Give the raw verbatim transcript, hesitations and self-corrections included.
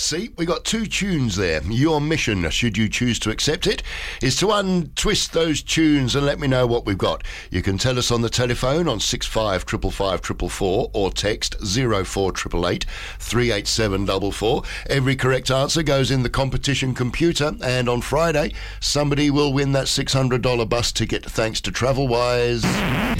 see, we got two tunes there. Your mission, should you choose to accept it, is to untwist those tunes and let me know what we've got. You can tell us on the telephone on six five five five four four four or text zero four eight eight eight three eight seven four four. Every correct answer goes in the competition computer, and on Friday somebody will win that six hundred dollars bus ticket thanks to TravelWise.